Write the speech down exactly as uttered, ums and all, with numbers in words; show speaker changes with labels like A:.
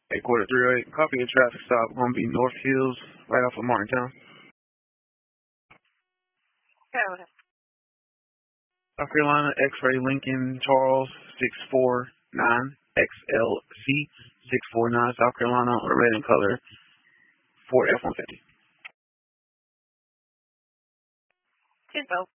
A: Eight quarter three oh eight. Copy a traffic stop. Gonna be North Hills, right off of Martintown.
B: Yeah.
A: South Carolina, X-ray Lincoln Charles six four nine X L C six four nine South Carolina on red and color Ford F one fifty.
B: Info.